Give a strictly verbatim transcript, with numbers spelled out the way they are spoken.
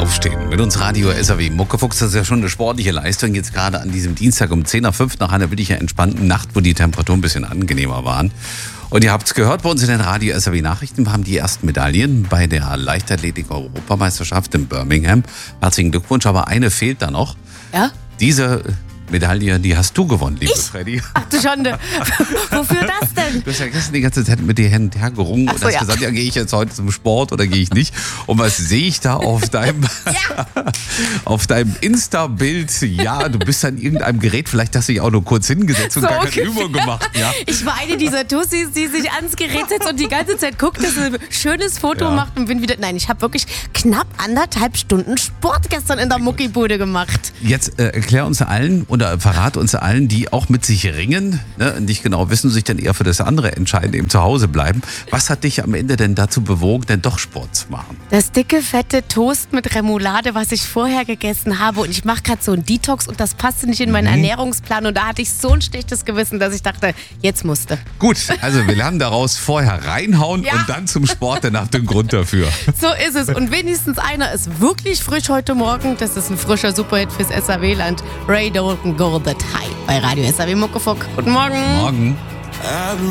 aufstehen. Mit uns Radio S A W. Muckefuchs, das ist ja schon eine sportliche Leistung. Jetzt gerade an diesem Dienstag um zehn nach fünf nach einer wirklich entspannten Nacht, wo die Temperaturen ein bisschen angenehmer waren. Und ihr habt es gehört bei uns in den Radio S A W Nachrichten. Wir haben die ersten Medaillen bei der Leichtathletik-Europameisterschaft in Birmingham. Herzlichen Glückwunsch, aber eine fehlt da noch. Ja? Diese Medaille, die hast du gewonnen, liebe Ich? Freddy. Ach du Schande. Wofür das denn? Du hast ja gestern die ganze Zeit mit dir hin und her gerungen Ach und so, hast ja. gesagt, ja, gehe ich jetzt heute zum Sport oder gehe ich nicht? Und was sehe ich da auf deinem, Ja. auf deinem Insta-Bild? Ja, du bist an irgendeinem Gerät, vielleicht hast du dich auch nur kurz hingesetzt und So gar keine ungefähr. Übung gemacht. Ja. Ich war eine dieser Tussis, die sich ans Gerät setzt und die ganze Zeit guckt, dass sie ein schönes Foto Ja. macht und bin wieder... Nein, ich habe wirklich knapp anderthalb Stunden Sport gestern in der Muckibude gemacht. Jetzt äh, erklär uns allen oder verrat uns allen, die auch mit sich ringen, ne, und nicht genau wissen, sich dann eher für das andere entscheiden, eben zu Hause bleiben. Was hat dich am Ende denn dazu bewogen, denn doch Sport zu machen? Das dicke, fette Toast mit Remoulade, was ich vorher gegessen habe. Und ich mache gerade so einen Detox und das passte nicht in meinen Ernährungsplan. Und da hatte ich so ein schlechtes Gewissen, dass ich dachte, jetzt musste. Gut, also wir lernen daraus vorher reinhauen Ja. und dann zum Sport danach den Grund dafür. So ist es. Und wenigstens einer ist wirklich frisch heute Morgen. Das ist ein frischer Superhit fürs S A W-Land. Ray Dalton, Go That High bei Radio S A W Muckefuck. Guten Morgen. Morgen.